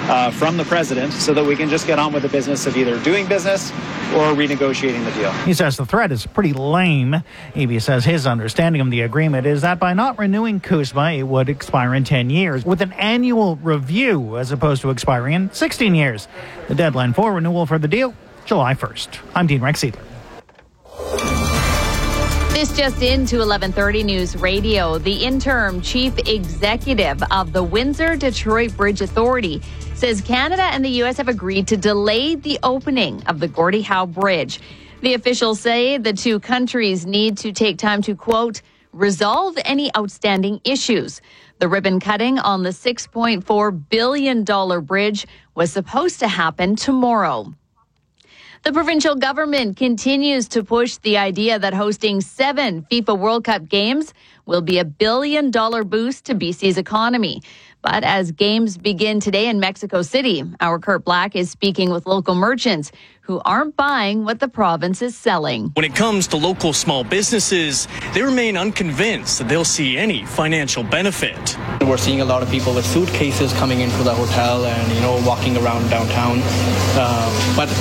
from the president so that we can just get on with the business of either doing business or renegotiating the deal. He says the threat is pretty lame. Eby says his understanding of the agreement is that by not renewing CUSMA, it would expire in 10 years with an annual review as opposed to expiring in 16 years. The deadline for renewal for the deal, July 1st. I'm Dean Rex Seidler. This just into 11:30 News Radio. The interim chief executive of the Windsor-Detroit Bridge Authority says Canada and the U.S. have agreed to delay the opening of the Gordie Howe Bridge. The officials say the two countries need to take time to, quote, resolve any outstanding issues. The ribbon cutting on the $6.4 billion bridge was supposed to happen tomorrow. The provincial government continues to push the idea that hosting 7 FIFA World Cup games will be $1 billion boost to BC's economy. But as games begin today in Mexico City, our Kurt Black is speaking with local merchants who aren't buying what the province is selling. When it comes to local small businesses, they remain unconvinced that they'll see any financial benefit. We're seeing a lot of people with suitcases coming into the hotel and, walking around downtown. But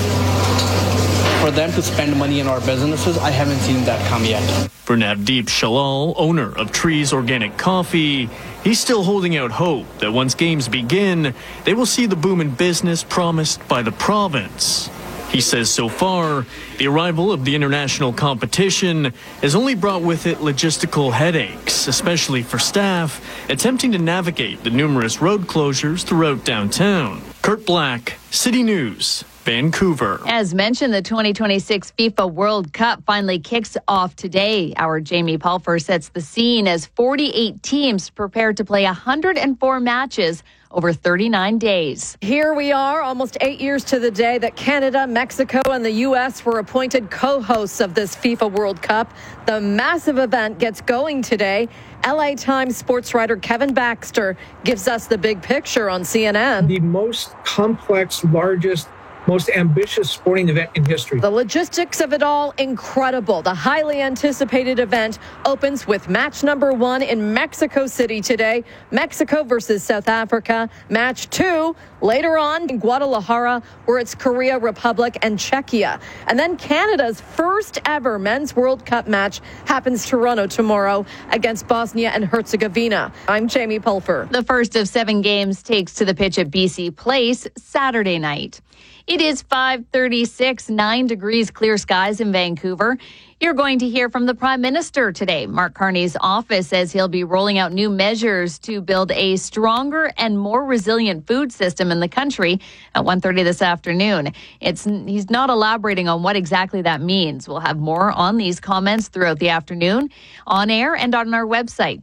for them to spend money in our businesses, I haven't seen that come yet. For Navdeep Shalal, owner of Trees Organic Coffee, he's still holding out hope that once games begin, they will see the boom in business promised by the province. He says so far, the arrival of the international competition has only brought with it logistical headaches, especially for staff attempting to navigate the numerous road closures throughout downtown. Kurt Black, City News, Vancouver. As mentioned, the 2026 FIFA World Cup finally kicks off today. Our Jamie Pulfer sets the scene as 48 teams prepare to play 104 matches over 39 days. Here we are, almost 8 years to the day that Canada, Mexico, and the U.S. were appointed co-hosts of this FIFA World Cup. The massive event gets going today. LA Times sports writer Kevin Baxter gives us the big picture on CNN. The most complex, largest, most ambitious sporting event in history. The logistics of it all, incredible. The highly anticipated event opens with match number 1 in Mexico City today. Mexico versus South Africa. Match 2 later on in Guadalajara, where it's Korea, Republic, and Czechia. And then Canada's first ever men's World Cup match happens Toronto tomorrow against Bosnia and Herzegovina. I'm Jamie Pulfer. The first of 7 games takes to the pitch at BC Place Saturday night. It is 5:36, 9 degrees, clear skies in Vancouver. You're going to hear from the Prime Minister today. Mark Carney's office says he'll be rolling out new measures to build a stronger and more resilient food system in the country at 1:30 this afternoon. He's not elaborating on what exactly that means. We'll have more on these comments throughout the afternoon on air and on our website,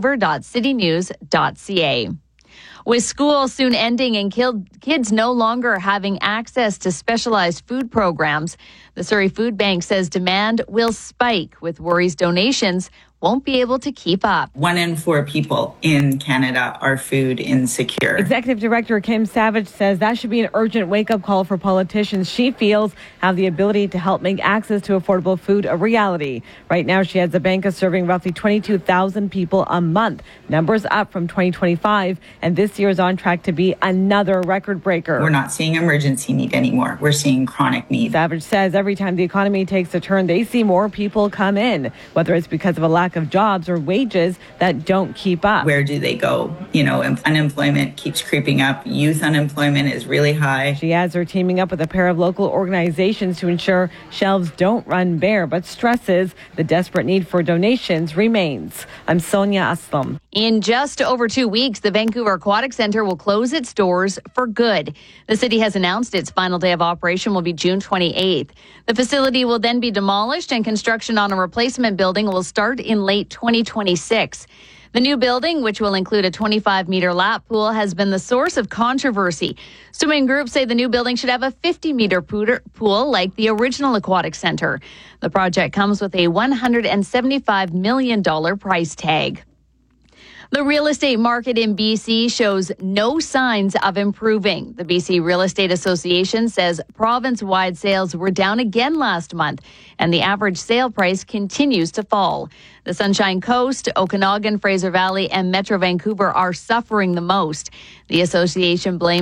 vancouver.citynews.ca. With school soon ending and kids no longer having access to specialized food programs, the Surrey Food Bank says demand will spike with worries donations won't be able to keep up. 1 in 4 people in Canada are food insecure. Executive Director Kim Savage says that should be an urgent wake-up call for politicians she feels have the ability to help make access to affordable food a reality. Right now, she has the bank is serving roughly 22,000 people a month. Numbers up from 2025, and this year is on track to be another record breaker. We're not seeing emergency need anymore. We're seeing chronic need. Savage says every time the economy takes a turn, they see more people come in, whether it's because of a lack of jobs or wages that don't keep up. Where do they go? Unemployment keeps creeping up. Youth unemployment is really high. She adds they're teaming up with a pair of local organizations to ensure shelves don't run bare, but stresses the desperate need for donations remains. I'm Sonia Aslam. In just over 2 weeks, the Vancouver Aquatic Centre will close its doors for good. The city has announced its final day of operation will be June 28th. The facility will then be demolished and construction on a replacement building will start in late 2026. The new building, which will include a 25-meter lap pool, has been the source of controversy. Swimming groups say the new building should have a 50-meter pool like the original aquatic center. The project comes with a $175 million price tag. The real estate market in BC shows no signs of improving. The BC Real Estate Association says province-wide sales were down again last month, and the average sale price continues to fall. The Sunshine Coast, Okanagan, Fraser Valley, and Metro Vancouver are suffering the most. The association blames